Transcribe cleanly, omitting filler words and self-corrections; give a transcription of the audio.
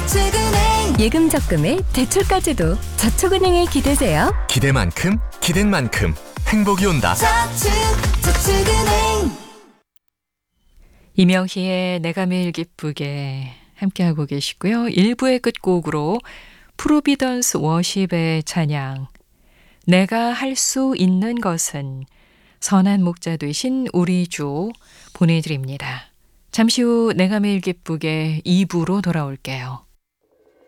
저축은행. 예금 적금에 대출까지도 저축은행에 기대세요. 기대만큼 기댄 만큼 행복이 온다. 저축은행. 이명희의 내가 매일 기쁘게 함께하고 계시고요. 1부의 끝곡으로 프로비던스 워십의 찬양, 내가 할 수 있는 것은 선한 목자 되신 우리 주 보내드립니다. 잠시 후 내가 매일 기쁘게 2부로 돌아올게요.